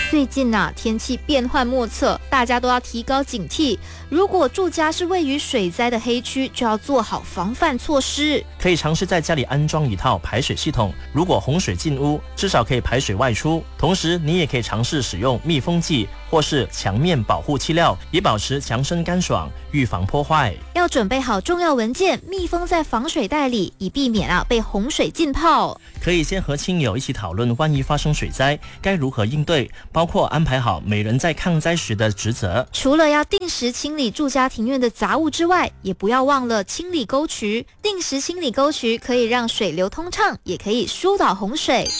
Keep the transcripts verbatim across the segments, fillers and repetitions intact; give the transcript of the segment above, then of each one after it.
最近啊，天气变幻莫测，大家都要提高警惕。如果住家是位于水灾的黑区，就要做好防范措施。 可以尝试在家里安装一套排水系统，如果洪水进屋，至少可以排水外出。同时，你也可以尝试使用密封剂或是墙面保护漆料，以保持墙身干爽，预防破坏。 要准备好重要文件，密封在防水袋里，以避免啊被洪水浸泡。 可以先和亲友一起讨论，万一发生水灾该如何应对，包括安排好每人在抗灾时的职责。 除了要定时清理住家庭院的杂物之外，也不要忘了清理沟渠。定时清理沟渠可以让水流通畅，也可以疏导洪水。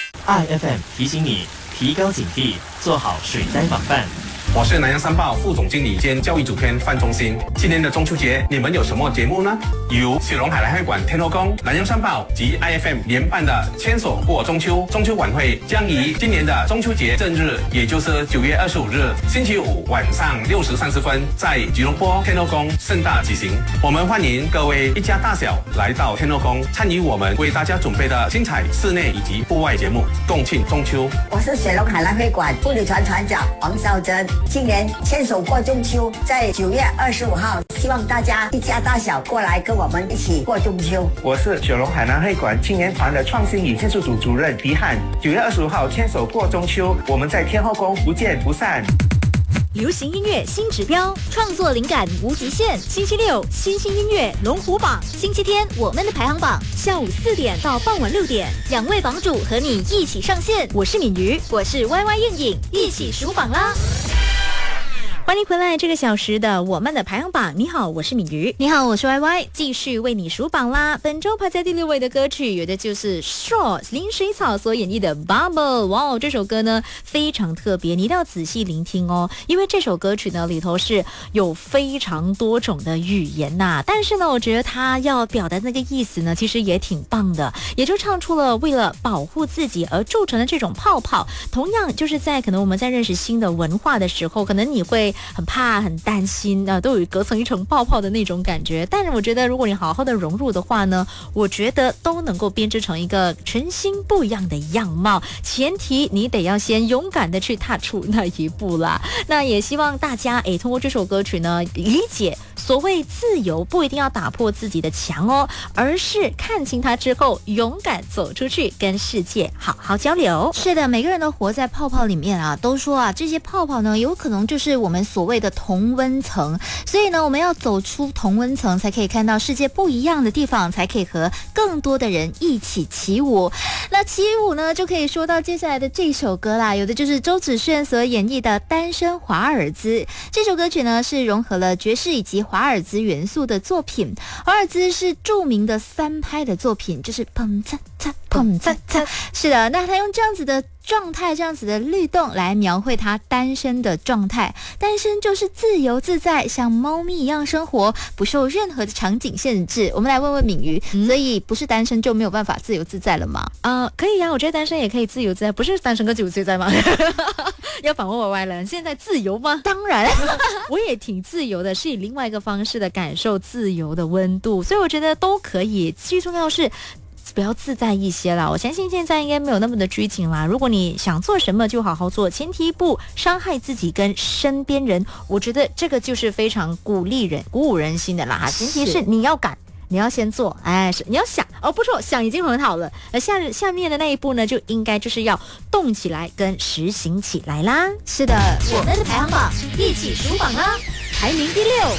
I F M 提醒你提高警惕，做好水灾防范。 我是南洋三报副总经理兼教育主编范中兴。今年的中秋节，你们有什么节目呢？由雪隆海来会馆天后宫、南洋三报及 I F M 联办的牵手过中秋中秋晚会，将于今年的中秋节正日，也就是九月二十五日星期五晚上六时三十分，在吉隆坡天后宫盛大举行。我们欢迎各位一家大小来到天后宫，参与我们为大家准备的精彩室内以及户外节目，共庆中秋。 我是雪隆海来会馆妇女团团长王孝珍。今年牵手过中秋，在九月二十五号，希望大家一家大小过来跟我们一起过中秋。 我是雪隆海南会馆青年团的创新与建设组主任迪汉。九月二十五号牵手过中秋，我们在天后宫不见不散。 流行音乐新指标，创作灵感无极限。星期六新兴音乐龙虎榜，星期天我们的排行榜，下午四点到傍晚六点，两位榜主和你一起上线。我是敏瑜，我是 Y Y 燕颖，一起数榜啦！欢迎回来这个小时的我们的排行榜。你好，我是敏瑜。你好，我是 Y Y， 继续为你数榜啦。本周排在第六位的歌曲，有的就是 Straws 林水草所演绎的 Bubble。 哇哦，这首歌呢非常特别，你一定要仔细聆听哦，因为这首歌曲呢里头是有非常多种的语言呐、啊。但是呢，我觉得它要表达那个意思呢，其实也挺棒的，也就唱出了为了保护自己而铸成的这种泡泡。同样就是在可能我们在认识新的文化的时候，可能你会很怕很担心啊，都有隔层一层泡泡的那种感觉。但是我觉得如果你好好的融入的话呢，我觉得都能够编织成一个全新不一样的样貌，前提你得要先勇敢的去踏出那一步啦。那也希望大家诶通过这首歌曲呢，理解所谓自由不一定要打破自己的墙哦，而是看清它之后勇敢走出去，跟世界好好交流。是的，每个人都活在泡泡里面啊，都说啊这些泡泡呢有可能就是我们所谓的同温层，所以呢我们要走出同温层，才可以看到世界不一样的地方，才可以和更多的人一起起舞。那起舞呢就可以说到接下来的这首歌啦，有的就是周子炫所演绎的单身华尔兹。这首歌曲呢是融合了爵士以及华尔兹元素的作品。华尔兹是著名的三拍的作品，就是砰嚓嚓砰嚓嚓。是的，那他用这样子的状态，这样子的律动来描绘他单身的状态。单身就是自由自在，像猫咪一样生活，不受任何的场景限制。我们来问问敏瑜、嗯、所以不是单身就没有办法自由自在了吗？ 呃，可以啊，我觉得单身也可以自由自在，不是单身跟自由自在吗？要反问我歪了，现在自由吗？ 当然我也挺自由的，是以另外一个方式的感受自由的温度，所以我觉得都可以。最重要是不要自在一些啦，我相信现在应该没有那么的拘谨啦。如果你想做什么就好好做，前提不伤害自己跟身边人，我觉得这个就是非常鼓励人、鼓舞人心的啦。前提是你要敢，你要先做，哎，是你要想哦，不错，想已经很好了。而下下面的那一步呢，就应该就是要动起来跟实行起来啦。 是的，我们的排行榜一起数榜啦，排名第六。